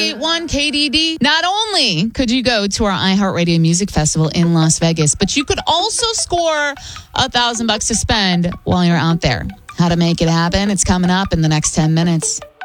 98.1 KDD. Not only could you go to our iHeartRadio Music Festival in Las Vegas, but you could also score $1,000 to spend while you're out there. How to make it happen? It's coming up in the next 10 minutes.